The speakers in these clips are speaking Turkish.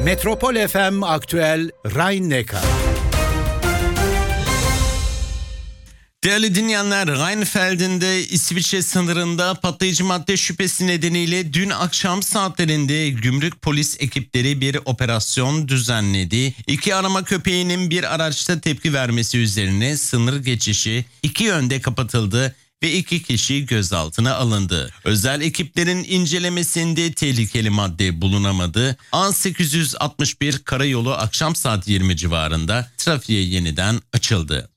Metropol FM Aktüel Rhein-Neckar. Değerli dinleyenler, Rheinfelden'de İsviçre sınırında patlayıcı madde şüphesi nedeniyle dün akşam saatlerinde gümrük polis ekipleri bir operasyon düzenledi. 2 arama köpeğinin bir araçta tepki vermesi üzerine sınır geçişi 2 yönde kapatıldı ve 2 kişi gözaltına alındı. Özel ekiplerin incelemesinde tehlikeli madde bulunamadı. A861 karayolu akşam saat 20 civarında trafiğe yeniden açıldı.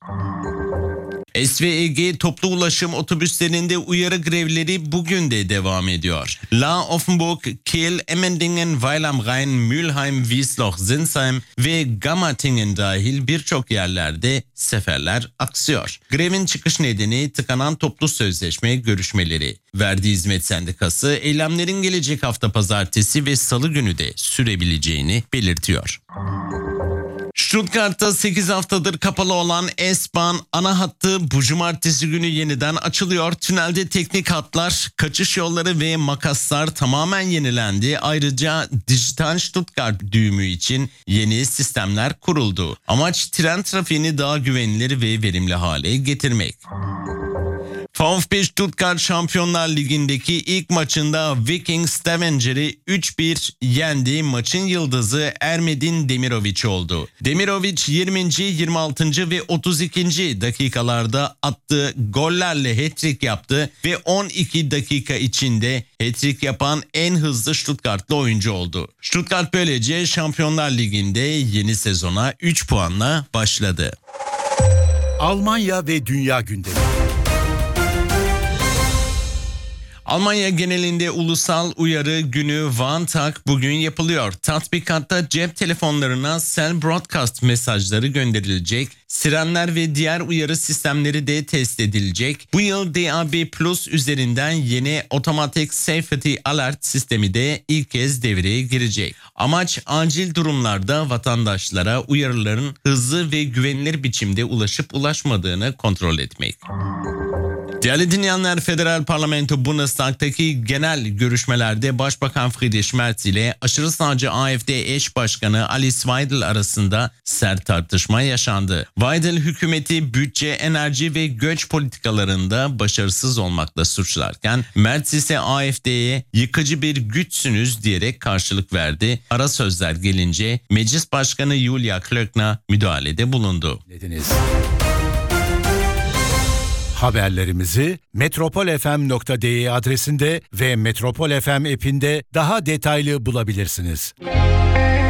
SVEG toplu ulaşım otobüslerinde uyarı grevleri bugün de devam ediyor. La Offenburg, Kehl, Emmendingen, Weil am Rhein, Mülheim, Wiesloch, Sinsheim ve Gammertingen dahil birçok yerlerde seferler aksıyor. Grevin çıkış nedeni tıkanan toplu sözleşme görüşmeleri. Verdi Hizmet Sendikası eylemlerin gelecek hafta pazartesi ve salı günü de sürebileceğini belirtiyor. Stuttgart'ta 8 haftadır kapalı olan S-Bahn ana hattı bu cumartesi günü yeniden açılıyor. Tünelde teknik hatlar, kaçış yolları ve makaslar tamamen yenilendi. Ayrıca dijital Stuttgart düğümü için yeni sistemler kuruldu. Amaç tren trafiğini daha güvenilir ve verimli hale getirmek. VfB Stuttgart Şampiyonlar Ligi'ndeki ilk maçında Viking Stavanger'i 3-1 yendi. Maçın yıldızı Ermedin Demirovic oldu. Demirovic 20., 26. ve 32. dakikalarda attığı gollerle hat-trick yaptı ve 12 dakika içinde hat-trick yapan en hızlı Stuttgartlı oyuncu oldu. Stuttgart böylece Şampiyonlar Ligi'nde yeni sezona 3 puanla başladı. Almanya ve dünya gündemi. Almanya genelinde ulusal uyarı günü Warntag bugün yapılıyor. Tatbikatta cep telefonlarına Cell Broadcast mesajları gönderilecek. Sirenler ve diğer uyarı sistemleri de test edilecek. Bu yıl DAB Plus üzerinden yeni Automatic Safety Alert sistemi de ilk kez devreye girecek. Amaç acil durumlarda vatandaşlara uyarıların hızlı ve güvenilir biçimde ulaşıp ulaşmadığını kontrol etmek. Değerli dinleyenler, Federal Parlamento Bundestag'taki genel görüşmelerde Başbakan Friedrich Merz ile aşırı sağcı AfD eş başkanı Alice Weidel arasında sert tartışma yaşandı. Weidel hükümeti bütçe, enerji ve göç politikalarında başarısız olmakla suçlarken Merz ise AfD'ye yıkıcı bir güçsünüz diyerek karşılık verdi. Ara sözler gelince Meclis Başkanı Julia Klöckner müdahalede bulundu. Haberlerimizi metropolfm.de adresinde ve Metropol FM app'inde daha detaylı bulabilirsiniz.